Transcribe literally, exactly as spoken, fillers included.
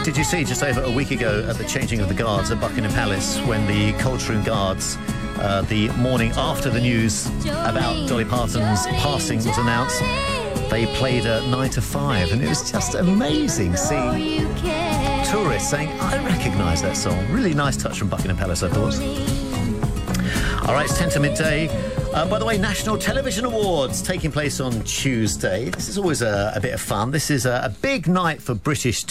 Did you see just over a week ago at the changing of the guards at Buckingham Palace when the Coldstream Guards, uh, the morning after the news about Dolly Parton's passing was announced, they played uh, nine to five, and it was just amazing seeing tourists saying, I recognise that song. Really nice touch from Buckingham Palace, I thought. All right, it's ten to midday. Uh, by the way, National Television Awards taking place on Tuesday. This is always a, a bit of fun. This is a, a big night for British